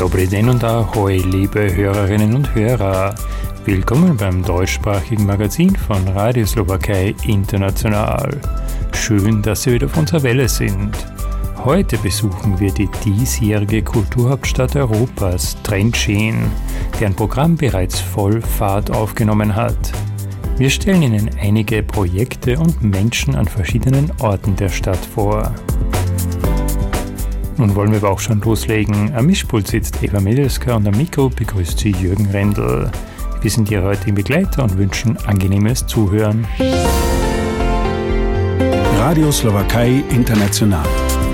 Dobry den und ahoi, liebe Hörerinnen und Hörer. Willkommen beim deutschsprachigen Magazin von Radio Slowakei International. Schön, dass Sie wieder auf unserer Welle sind. Heute besuchen wir die diesjährige Kulturhauptstadt Europas, Trenčín, deren Programm bereits voll Fahrt aufgenommen hat. Wir stellen Ihnen einige Projekte und Menschen an verschiedenen Orten der Stadt vor. Nun wollen wir aber auch schon loslegen. Am Mischpult sitzt Eva Mielewska und am Mikro begrüßt sie Jürgen Rendl. Wir sind Ihre heutigen Begleiter und wünschen angenehmes Zuhören. Radio Slowakei International.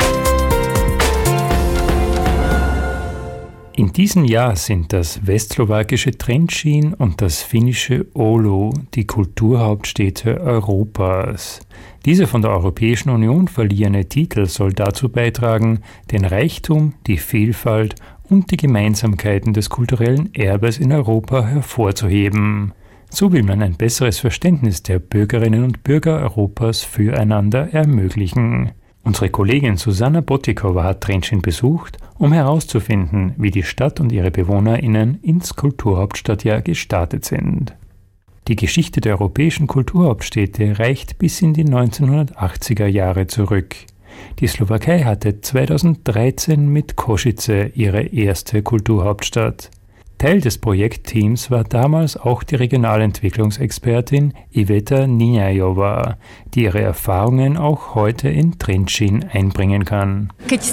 In diesem Jahr sind das westslowakische Trenčín und das finnische Oulu die Kulturhauptstädte Europas. Dieser von der Europäischen Union verliehene Titel soll dazu beitragen, den Reichtum, die Vielfalt und die Gemeinsamkeiten des kulturellen Erbes in Europa hervorzuheben. So will man ein besseres Verständnis der Bürgerinnen und Bürger Europas füreinander ermöglichen. Unsere Kollegin Susanna Botikova hat Trenčín besucht, um herauszufinden, wie die Stadt und ihre BewohnerInnen ins Kulturhauptstadtjahr gestartet sind. Die Geschichte der europäischen Kulturhauptstädte reicht bis in die 1980er Jahre zurück. Die Slowakei hatte 2013 mit Košice ihre erste Kulturhauptstadt. Teil des Projektteams war damals auch die Regionalentwicklungsexpertin Iveta Ninajová, die ihre Erfahrungen auch heute in Trenčín einbringen kann.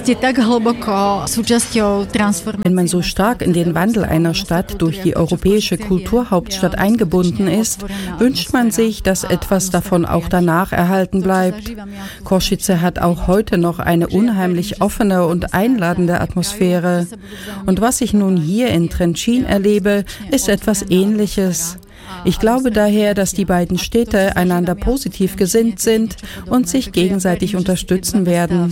Wenn man so stark in den Wandel einer Stadt durch die europäische Kulturhauptstadt eingebunden ist, wünscht man sich, dass etwas davon auch danach erhalten bleibt. Košice hat auch heute noch eine unheimlich offene und einladende Atmosphäre. Und was ich nun hier in Trenčín erlebe, ist etwas Ähnliches. Ich glaube daher, dass die beiden Städte einander positiv gesinnt sind und sich gegenseitig unterstützen werden.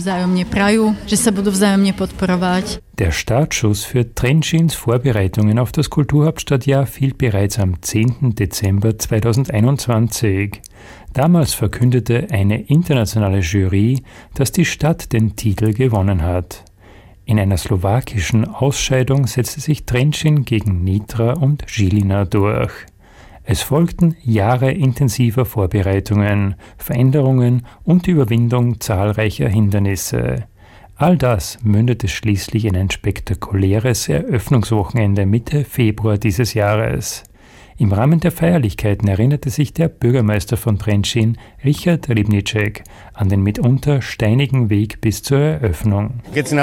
Der Startschuss für Trenčíns Vorbereitungen auf das Kulturhauptstadtjahr fiel bereits am 10. Dezember 2021. Damals verkündete eine internationale Jury, dass die Stadt den Titel gewonnen hat. In einer slowakischen Ausscheidung setzte sich Trenčín gegen Nitra und Žilina durch. Es folgten Jahre intensiver Vorbereitungen, Veränderungen und die Überwindung zahlreicher Hindernisse. All das mündete schließlich in ein spektakuläres Eröffnungswochenende Mitte Februar dieses Jahres. Im Rahmen der Feierlichkeiten erinnerte sich der Bürgermeister von Trenčín, Richard Rybníček, an den mitunter steinigen Weg bis zur Eröffnung.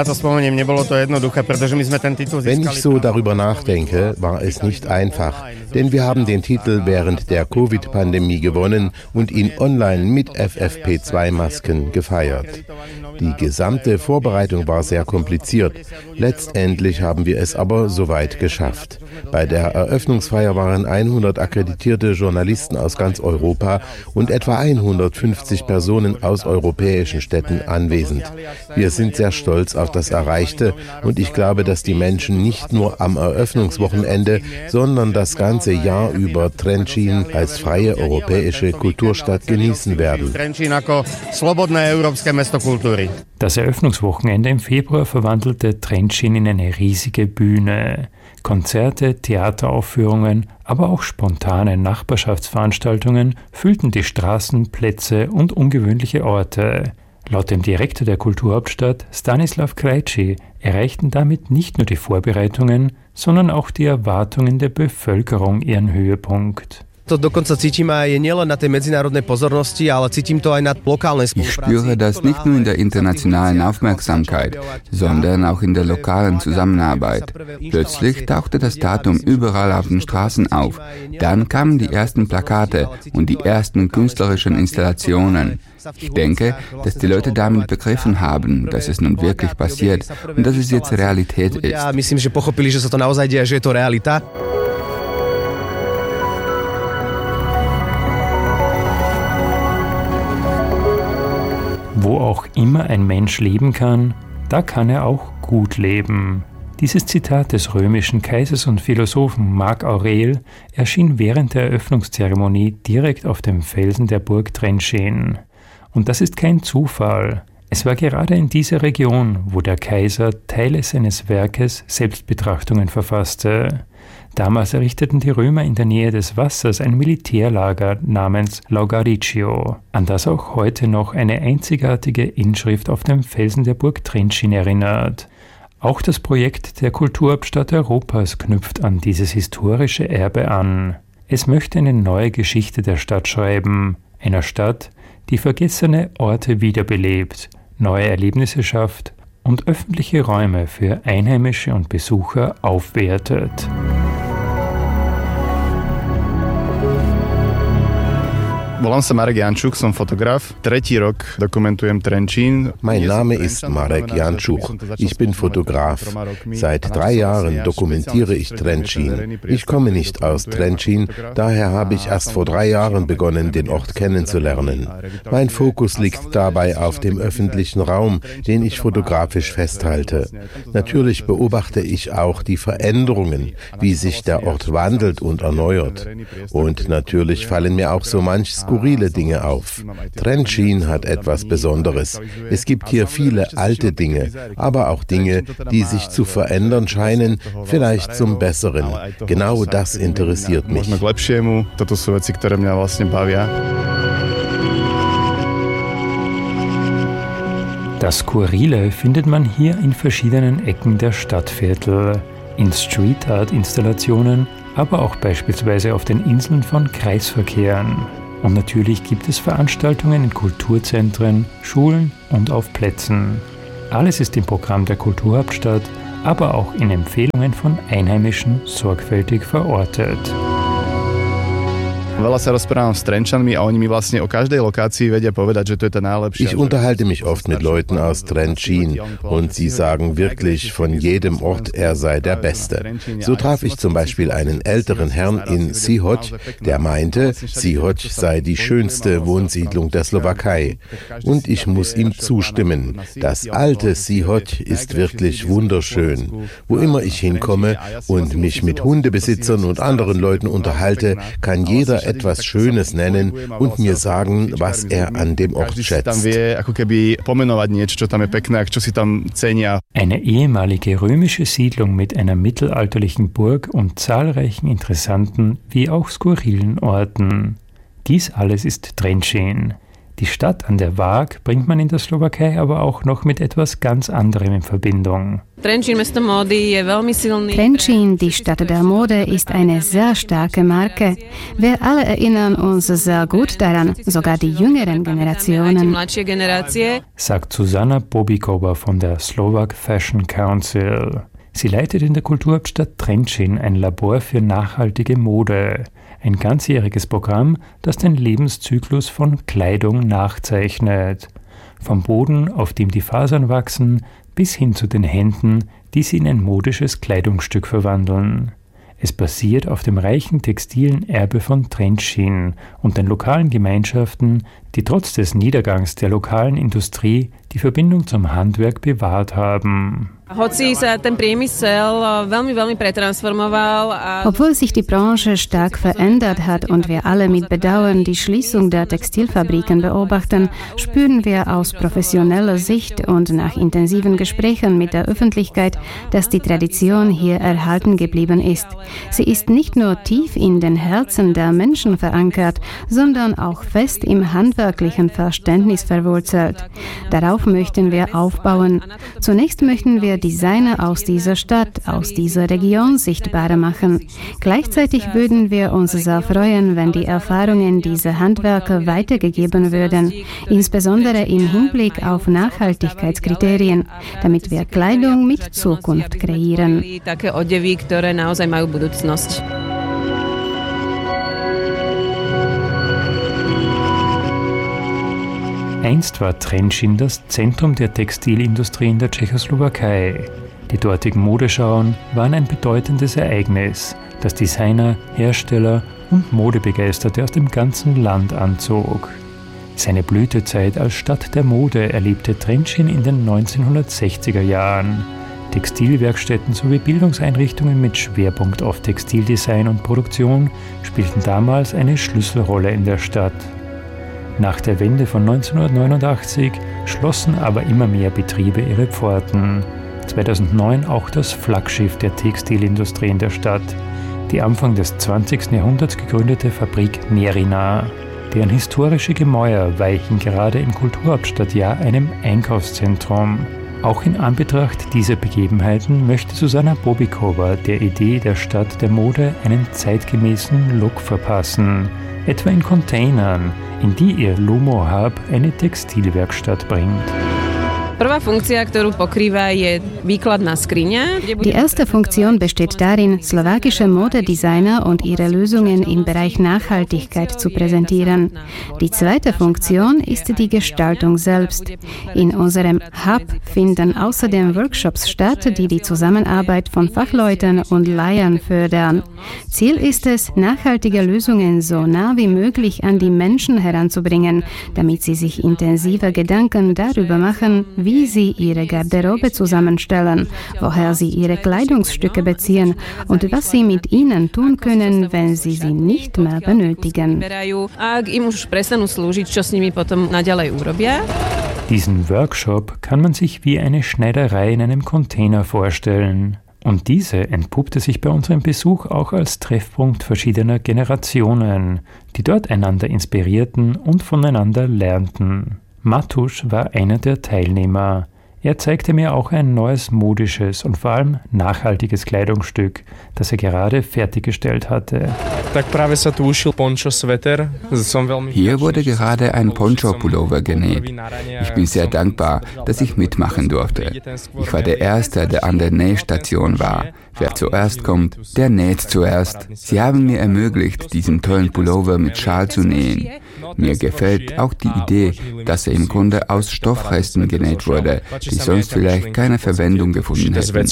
Wenn ich so darüber nachdenke, war es nicht einfach, denn wir haben den Titel während der Covid-Pandemie gewonnen und ihn online mit FFP2-Masken gefeiert. Die gesamte Vorbereitung war sehr kompliziert. Letztendlich haben wir es aber soweit geschafft. Bei der Eröffnungsfeier waren 100 akkreditierte Journalisten aus ganz Europa und etwa 150 Personen aus europäischen Städten anwesend. Wir sind sehr stolz auf das Erreichte und ich glaube, dass die Menschen nicht nur am Eröffnungswochenende, sondern das ganze Jahr über Trenčín als freie europäische Kulturstadt genießen werden. Das Eröffnungswochenende im Februar verwandelte Trenčín in eine riesige Bühne. Konzerte, Theateraufführungen, aber auch spontane Nachbarschaftsveranstaltungen füllten die Straßen, Plätze und ungewöhnliche Orte. Laut dem Direktor der Kulturhauptstadt, Stanislav Krejci, erreichten damit nicht nur die Vorbereitungen, sondern auch die Erwartungen der Bevölkerung ihren Höhepunkt. Ich spüre das nicht nur in der internationalen Aufmerksamkeit, sondern auch in der lokalen Zusammenarbeit. Plötzlich tauchte das Datum überall auf den Straßen auf. Dann kamen die ersten Plakate und die ersten künstlerischen Installationen. Ich denke, dass die Leute damit begriffen haben, dass es nun wirklich passiert und dass es jetzt Realität ist. Wo auch immer ein Mensch leben kann, da kann er auch gut leben. Dieses Zitat des römischen Kaisers und Philosophen Marc Aurel erschien während der Eröffnungszeremonie direkt auf dem Felsen der Burg Trenčín. Und das ist kein Zufall. Es war gerade in dieser Region, wo der Kaiser Teile seines Werkes Selbstbetrachtungen verfasste. Damals errichteten die Römer in der Nähe des Wassers ein Militärlager namens Laugaricio, an das auch heute noch eine einzigartige Inschrift auf dem Felsen der Burg Trenčín erinnert. Auch das Projekt der Kulturhauptstadt Europas knüpft an dieses historische Erbe an. Es möchte eine neue Geschichte der Stadt schreiben, einer Stadt, die vergessene Orte wiederbelebt, neue Erlebnisse schafft und öffentliche Räume für Einheimische und Besucher aufwertet. Volám sa Marek Jančuk, som fotograf. Tretí rok dokumentujem Trenčín. Mein Name ist Marek Jančuk. Ich bin Fotograf. Seit 3 Jahren dokumentiere ich Trenčín. Ich komme nicht aus Trenčín, daher habe ich erst vor 3 Jahren begonnen, den Ort kennenzulernen. Mein Fokus liegt dabei auf dem öffentlichen Raum, den ich fotografisch festhalte. Natürlich beobachte ich auch die Veränderungen, wie sich der Ort wandelt und erneuert. Und natürlich fallen mir auch so manch skurrile Dinge auf. Trenčín hat etwas Besonderes. Es gibt hier viele alte Dinge, aber auch Dinge, die sich zu verändern scheinen, vielleicht zum Besseren. Genau das interessiert mich. Das Skurrile findet man hier in verschiedenen Ecken der Stadtviertel, in Street-Art-Installationen, aber auch beispielsweise auf den Inseln von Kreisverkehren. Und natürlich gibt es Veranstaltungen in Kulturzentren, Schulen und auf Plätzen. Alles ist im Programm der Kulturhauptstadt, aber auch in Empfehlungen von Einheimischen sorgfältig verortet. Ich unterhalte mich oft mit Leuten aus Trenčín und sie sagen wirklich von jedem Ort, er sei der Beste. So traf ich zum Beispiel einen älteren Herrn in Sihoj, der meinte, Sihoj sei die schönste Wohnsiedlung der Slowakei. Und ich muss ihm zustimmen. Das alte Sihoj ist wirklich wunderschön. Wo immer ich hinkomme und mich mit Hundebesitzern und anderen Leuten unterhalte, kann jeder etwas Schönes nennen und mir sagen, was er an dem Ort schätzt. Eine ehemalige römische Siedlung mit einer mittelalterlichen Burg und zahlreichen interessanten wie auch skurrilen Orten. Dies alles ist Trenčín. Die Stadt an der Waag bringt man in der Slowakei aber auch noch mit etwas ganz anderem in Verbindung. Trenčín, die Stadt der Mode, ist eine sehr starke Marke. Wir alle erinnern uns sehr gut daran, sogar die jüngeren Generationen, sagt Zuzana Bobikova von der Slovak Fashion Council. Sie leitet in der Kulturhauptstadt Trenčín ein Labor für nachhaltige Mode. Ein ganzjähriges Programm, das den Lebenszyklus von Kleidung nachzeichnet. Vom Boden, auf dem die Fasern wachsen, bis hin zu den Händen, die sie in ein modisches Kleidungsstück verwandeln. Es basiert auf dem reichen textilen Erbe von Trenčín und den lokalen Gemeinschaften, die trotz des Niedergangs der lokalen Industrie die Verbindung zum Handwerk bewahrt haben. Obwohl sich die Branche stark verändert hat und wir alle mit Bedauern die Schließung der Textilfabriken beobachten, spüren wir aus professioneller Sicht und nach intensiven Gesprächen mit der Öffentlichkeit, dass die Tradition hier erhalten geblieben ist. Sie ist nicht nur tief in den Herzen der Menschen verankert, sondern auch fest im handwerklichen Verständnis verwurzelt. Darauf möchten wir aufbauen. Zunächst möchten wir Designer aus dieser Stadt, aus dieser Region sichtbar machen. Gleichzeitig würden wir uns sehr freuen, wenn die Erfahrungen dieser Handwerker weitergegeben würden, insbesondere im Hinblick auf Nachhaltigkeitskriterien, damit wir Kleidung mit Zukunft kreieren. Einst war Trenčín das Zentrum der Textilindustrie in der Tschechoslowakei. Die dortigen Modeschauen waren ein bedeutendes Ereignis, das Designer, Hersteller und Modebegeisterte aus dem ganzen Land anzog. Seine Blütezeit als Stadt der Mode erlebte Trenčín in den 1960er Jahren. Textilwerkstätten sowie Bildungseinrichtungen mit Schwerpunkt auf Textildesign und Produktion spielten damals eine Schlüsselrolle in der Stadt. Nach der Wende von 1989 schlossen aber immer mehr Betriebe ihre Pforten. 2009 auch das Flaggschiff der Textilindustrie in der Stadt, die Anfang des 20. Jahrhunderts gegründete Fabrik Merina. Deren historische Gemäuer weichen gerade im Kulturhauptstadtjahr einem Einkaufszentrum. Auch in Anbetracht dieser Begebenheiten möchte Susanna Bobikova der Idee der Stadt der Mode einen zeitgemäßen Look verpassen, etwa in Containern, in die ihr Lumo Hub eine Textilwerkstatt bringt. Die erste Funktion besteht darin, slowakische Modedesigner und ihre Lösungen im Bereich Nachhaltigkeit zu präsentieren. Die zweite Funktion ist die Gestaltung selbst. In unserem Hub finden außerdem Workshops statt, die die Zusammenarbeit von Fachleuten und Laien fördern. Ziel ist es, nachhaltige Lösungen so nah wie möglich an die Menschen heranzubringen, damit sie sich intensiver Gedanken darüber machen, wie sie ihre Garderobe zusammenstellen, woher sie ihre Kleidungsstücke beziehen und was sie mit ihnen tun können, wenn sie sie nicht mehr benötigen. Diesen Workshop kann man sich wie eine Schneiderei in einem Container vorstellen. Und diese entpuppte sich bei unserem Besuch auch als Treffpunkt verschiedener Generationen, die dort einander inspirierten und voneinander lernten. Matusz war einer der Teilnehmer. Er zeigte mir auch ein neues modisches und vor allem nachhaltiges Kleidungsstück, das er gerade fertiggestellt hatte. Hier wurde gerade ein Poncho-Pullover genäht. Ich bin sehr dankbar, dass ich mitmachen durfte. Ich war der Erste, der an der Nähstation war. Wer zuerst kommt, der näht zuerst. Sie haben mir ermöglicht, diesen tollen Pullover mit Schal zu nähen. Mir gefällt auch die Idee, dass er im Grunde aus Stoffresten genäht wurde, die sonst vielleicht keine Verwendung gefunden hätten.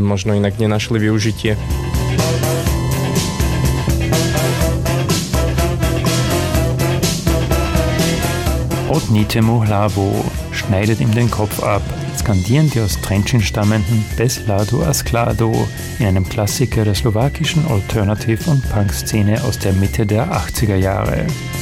Odnitemu Hlavo schneidet ihm den Kopf ab, skandieren die aus Trenčín stammenden Bez hladu a skladu in einem Klassiker der slowakischen Alternative- und Punk-Szene aus der Mitte der 80er Jahre.